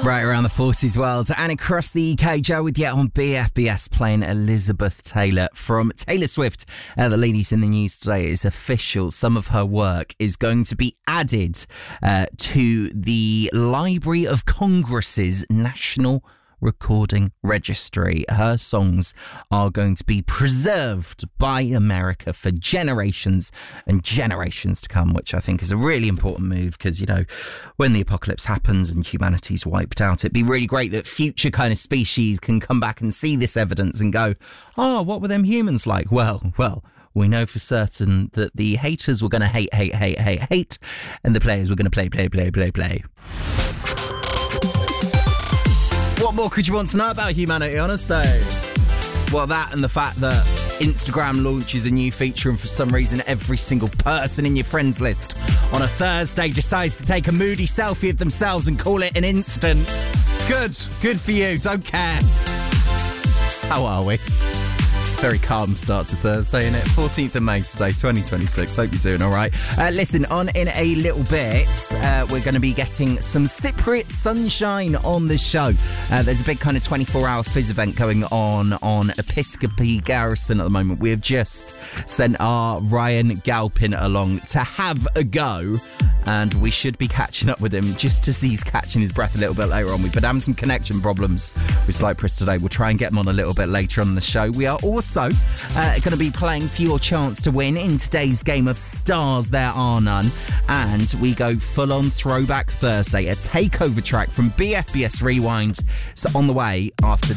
Right around the forces world and across the UK, Joe with you on BFBS playing Elizabeth Taylor from Taylor Swift. The ladies in the news today is official. Some of her work is going to be added to the Library of Congress's National Recording Registry. Her songs are going to be preserved by America for generations and generations to come, which I think is a really important move because, you know, when the apocalypse happens and humanity's wiped out, it'd be really great that future kind of species can come back and see this evidence and go, oh, what were them humans like? Well, we know for certain that the haters were going to hate, and the players were going to play. What more could you want to know about humanity, honestly? Well, that and the fact that Instagram launches a new feature and for some reason every single person in your friends list on a Thursday decides to take a moody selfie of themselves and call it an instant. Good for you, don't care. How are we? Very calm start to Thursday, isn't it? 14th of May today, 2026. Hope you're doing all right. Listen, on in a little bit, we're going to be getting some Cypriot sunshine on the show. There's a big kind of 24-hour fizz event going on Episcopi Garrison at the moment. We have just sent our Ryan Galpin along to have a go, and we should be catching up with him just as he's catching his breath a little bit later on. We've been having some connection problems with Cyprus today. We'll try and get him on a little bit later on in the show. We are also going to be playing for your chance to win in today's game of Stars There Are None, and we go full-on Throwback Thursday, a takeover track from BFBS Rewind. So on the way after